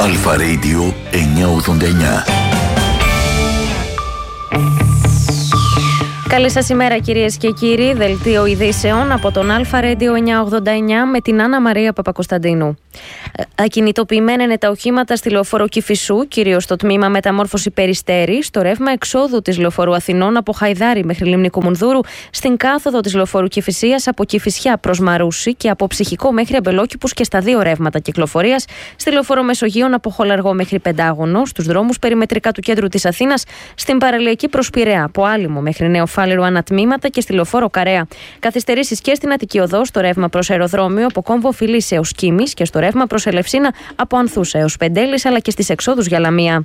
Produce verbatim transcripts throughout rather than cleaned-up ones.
Αλφα Radio εννιακόσια ογδόντα εννιά. Καλή σας ημέρα κυρίες και κύριοι, δελτίο ειδήσεων από τον Αλφα Radio εννιακόσια ογδόντα εννιά με την Άννα Μαρία Παπακοσταντίνου. Ακινητοποιημένα είναι τα οχήματα στη λεωφόρο Κηφισού, κυρίως στο τμήμα μεταμόρφωση Περιστέρη, στο ρεύμα εξόδου της λεωφορού Αθηνών από Χαϊδάρη μέχρι Λίμνη Κουμουνδούρου, στην κάθοδο της λεωφόρου Κηφισίας από Κηφισιά προς Μαρούσι και από Ψυχικό μέχρι Αμπελόκηπους και στα δύο ρεύματα κυκλοφορίας, στη λεωφόρο Μεσογείων από Χολαργό μέχρι Πεντάγωνο, στους δρόμους περιμετρικά του κέντρου της Αθήνας, στην παραλιακή προς Πειραιά από Άλυμο μέχρι Νέο Φάληρο ανατμήματα και στη λεωφόρο Καρέα. Καθυστερήσεις και στην Αττική Οδό, στο ρεύμα προς Αεροδρόμιο από Κόμβο Φιλής έως Κίμης και στο ρεύμα προς Ελευσίνα από Ανθούσα έως Πεντέλης, αλλά και στις εξόδους για Λαμία.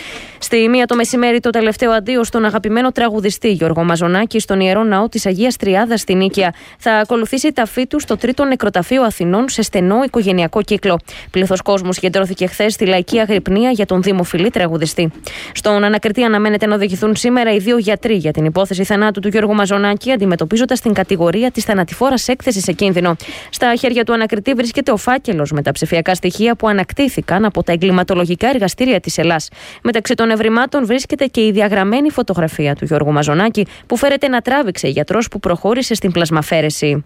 Στη μία το μεσημέρι, το τελευταίο αντίο στον αγαπημένο τραγουδιστή Γιώργο Μαζονάκη στον Ιερό Ναό της Αγίας Τριάδας στην Νίκαια. Θα ακολουθήσει η ταφή του στο τρίτο νεκροταφείο Αθηνών σε στενό οικογενειακό κύκλο. Πλήθος κόσμου συγκεντρώθηκε χθες στη λαϊκή αγρυπνία για τον δημοφιλή τραγουδιστή. Στον ανακριτή αναμένεται να οδηγηθούν σήμερα οι δύο γιατροί για την υπόθεση θανάτου του Γιώργου Μαζονάκη, αντιμετωπίζοντας την κατηγορία της θανατηφόρας έκθεσης σε κίνδυνο. Στα χέρια του ανακριτή βρίσκεται ο φάκελος με τα ψηφιακά στοιχεία που ανακτήθηκαν από τα εγκληματολογικά εργαστήρια της Ελλάς. Μεταξύ των ευρημάτων βρίσκεται και η διαγραμμένη φωτογραφία του Γιώργου Μαζονάκη που φέρεται να τράβηξε γιατρός που προχώρησε στην πλασμαφέρεση.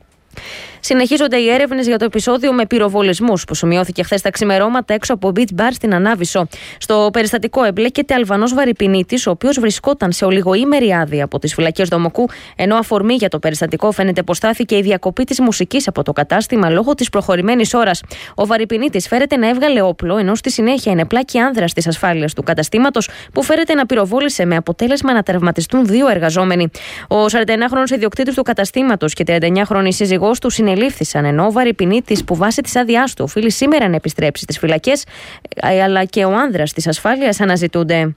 Συνεχίζονται οι έρευνες για το επεισόδιο με πυροβολισμούς που σημειώθηκε χθες τα ξημερώματα έξω από beach bar στην Ανάβησο. Στο περιστατικό εμπλέκεται Αλβανός βαρυπινίτης, ο οποίος βρισκόταν σε ολιγοήμερη άδεια από τις φυλακές Δομοκού, ενώ αφορμή για το περιστατικό φαίνεται πως στάθηκε η διακοπή της μουσικής από το κατάστημα λόγω της προχωρημένης ώρας. Ο βαρυπινίτης φέρεται να έβγαλε όπλο, ενώ στη συνέχεια ενεπλάκη άνδρας της ασφάλειας του καταστήματος που φέρεται να πυροβόλησε με αποτέλεσμα να τραυματιστούν δύο εργαζόμενοι. Ο σαρανταενάχρονος ιδιοκτήτης του καταστήματος και τριανταεννιάχρονη σύζυγός του συνελήφθησαν, ενώ ο βαρυπινίτης που βάσει της άδειάς του οφείλει σήμερα να επιστρέψει στις φυλακές, αλλά και ο άνδρας της ασφάλειας αναζητούνται.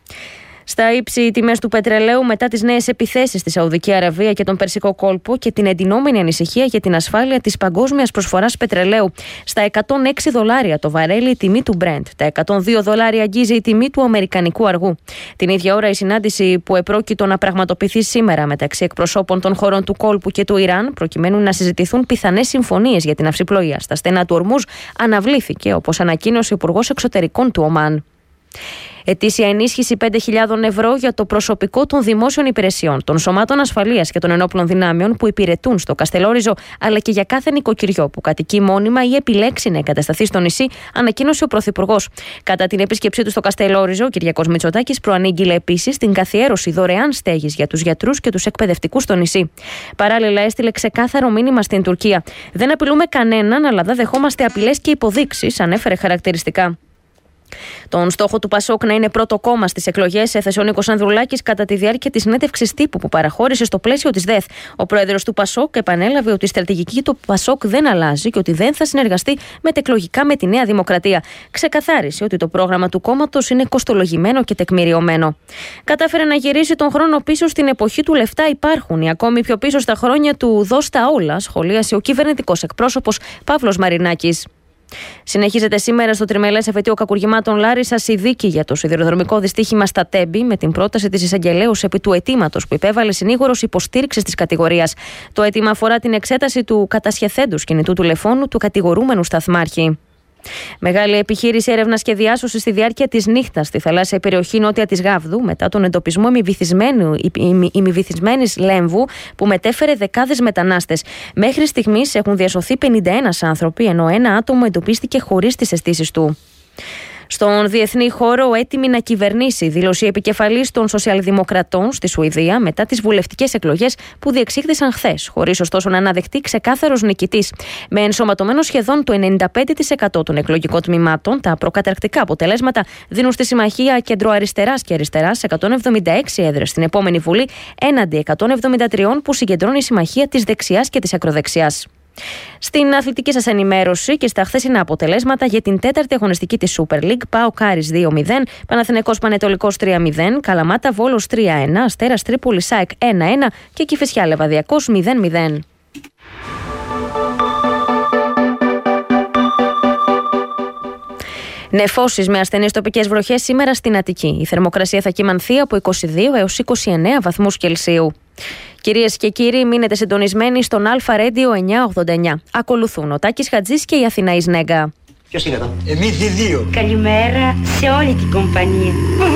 Στα ύψη οι τιμές του πετρελαίου μετά τις νέες επιθέσεις στη Σαουδική Αραβία και τον Περσικό κόλπο και την εντυνόμενη ανησυχία για την ασφάλεια της παγκόσμιας προσφοράς πετρελαίου. Στα εκατόν έξι δολάρια το βαρέλι η τιμή του Brent, τα εκατόν δύο δολάρια αγγίζει η τιμή του αμερικανικού αργού. Την ίδια ώρα η συνάντηση που επρόκειτο να πραγματοποιηθεί σήμερα μεταξύ εκπροσώπων των χωρών του κόλπου και του Ιράν, προκειμένου να συζητηθούν πιθανές συμφωνίες για την αυσιπλοεία στα στενά του Ορμούζ, αναβλήθηκε, όπως ανακοίνωσε ο Υπουργός Εξωτερικών του Ομάν. Ετήσια ενίσχυση πέντε χιλιάδες ευρώ για το προσωπικό των δημόσιων υπηρεσιών, των σωμάτων ασφαλείας και των ενόπλων δυνάμεων που υπηρετούν στο Καστελόριζο, αλλά και για κάθε νοικοκυριό που κατοικεί μόνιμα ή επιλέξει να εγκατασταθεί στο νησί, ανακοίνωσε ο Πρωθυπουργός. Κατά την επίσκεψή του στο Καστελόριζο, ο Κυριάκος Μητσοτάκης προανήγγειλε επίσης την καθιέρωση δωρεάν στέγης για τους γιατρούς και τους εκπαιδευτικούς στο νησί. Παράλληλα, έστειλε ξεκάθαρο μήνυμα στην Τουρκία. Δεν απειλούμε κανέναν, αλλά δεν δεχόμαστε απειλές και υποδείξεις, ανέφερε χαρακτηριστικά. Τον στόχο του Πασόκ να είναι πρώτο κόμμα στις εκλογές έθεσε ο Νίκος Ανδρουλάκης κατά τη διάρκεια της συνέντευξης τύπου που παραχώρησε στο πλαίσιο της ΔΕΘ. Ο πρόεδρος του Πασόκ επανέλαβε ότι η στρατηγική του Πασόκ δεν αλλάζει και ότι δεν θα συνεργαστεί μετεκλογικά με τη Νέα Δημοκρατία. Ξεκαθάρισε ότι το πρόγραμμα του κόμματος είναι κοστολογημένο και τεκμηριωμένο. Κατάφερε να γυρίσει τον χρόνο πίσω στην εποχή του λεφτά υπάρχουν, ή ακόμη πιο πίσω στα χρόνια του δώσ' τα όλα, σχολίασε ο κυβερνητικός εκπρόσωπος Παύλος Μαρινάκης. Συνεχίζεται σήμερα στο τριμελές εφετείο κακουργημάτων Λάρισσας η δίκη για το σιδηροδρομικό δυστύχημα στα Τέμπη με την πρόταση της εισαγγελέως επί του αιτήματος που υπέβαλε συνήγορος υποστήριξης της κατηγορίας. Το αίτημα αφορά την εξέταση του κατασχεθέντους κινητού τηλεφώνου του κατηγορούμενου σταθμάρχη. Μεγάλη επιχείρηση έρευνας και διάσωσης στη διάρκεια της νύχτας στη θαλάσσια περιοχή νότια της Γάβδου μετά τον εντοπισμό ημιβυθισμένης Λέμβου που μετέφερε δεκάδες μετανάστες. Μέχρι στιγμής έχουν διασωθεί πενήντα ένα άνθρωποι, ενώ ένα άτομο εντοπίστηκε χωρίς τις αισθήσεις του. Στον διεθνή χώρο, έτοιμη να κυβερνήσει, δήλωσε η επικεφαλής των Σοσιαλδημοκρατών στη Σουηδία μετά τις βουλευτικές εκλογές που διεξήχθησαν χθες, χωρίς ωστόσο να αναδεχτεί ξεκάθαρος νικητής. Με ενσωματωμένο σχεδόν το ενενήντα πέντε τοις εκατό των εκλογικών τμήματων, τα προκαταρκτικά αποτελέσματα δίνουν στη συμμαχία κεντροαριστεράς και αριστεράς εκατόν εβδομήντα έξι έδρες στην επόμενη Βουλή, έναντι εκατόν εβδομήντα τρία που συγκεντρώνει η συμμαχία της δεξιάς και της ακροδεξιάς. Στην αθλητική σας ενημέρωση και στα χθεσινά αποτελέσματα για την τέταρτη αγωνιστική της Super League, ΠΑΟΚ Άρης δύο μηδέν, Παναθηναϊκός Πανετολικός τρία μηδέν, Καλαμάτα Βόλος τρία ένα, Αστέρας Τρίπολης ΑΕΚ ένα ένα και Κηφισιά Λεβαδιακός μηδέν μηδέν. Νεφώσεις με ασθενείς τοπικές βροχές σήμερα στην Αττική. Η θερμοκρασία θα κυμανθεί από είκοσι δύο έως είκοσι εννέα βαθμούς Κελσίου. Κυρίες και κύριοι, μείνετε συντονισμένοι στον Αλφα Radio εννιακόσια ογδόντα εννιά. Ακολουθούν ο Τάκης Χατζής και η Αθηνά Ισνέγκα. Ποιος είναι εδώ? Εμείς οι δύο. Καλημέρα σε όλη την κομπανία.